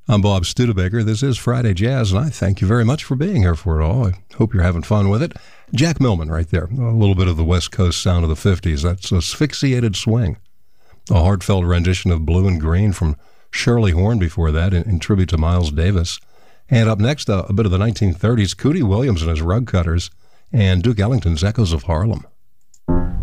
I'm Bob Studebaker. This is Friday Jazz, and I thank you very much for being here for it all. I hope you're having fun with it. Jack Millman right there. A little bit of the West Coast sound of the 50s. That's Asphyxiated Swing. A heartfelt rendition of Blue and Green from Shirley Horn before that in tribute to Miles Davis. And up next, a bit of the 1930s, Cootie Williams and his Rug Cutters, and Duke Ellington's Echoes of Harlem.